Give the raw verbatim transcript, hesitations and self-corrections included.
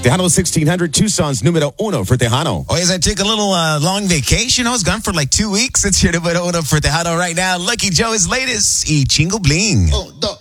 Tejano sixteen hundred, Tucson's numero uno for Tejano. Oh, as I took a little uh, long vacation, I was gone for like two weeks. It's your numero uno for Tejano right now. Lucky Joe is latest. Y Chingo Bling. Un, dos.